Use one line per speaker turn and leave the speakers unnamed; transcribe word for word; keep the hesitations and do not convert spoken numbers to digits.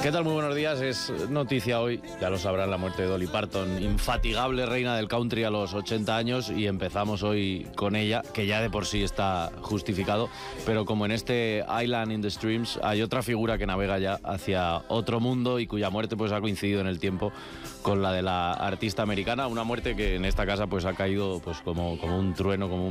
¿Qué tal? Muy buenos días. Es noticia hoy, ya lo sabrán, la muerte de Dolly Parton, infatigable reina del country a los ochenta años, y empezamos hoy con ella, que ya de por sí está justificado, pero como en este Island in the Streams hay otra figura que navega ya hacia otro mundo y cuya muerte pues ha coincidido en el tiempo con la de la artista americana, una muerte que en esta casa pues ha caído pues como, como un trueno, como un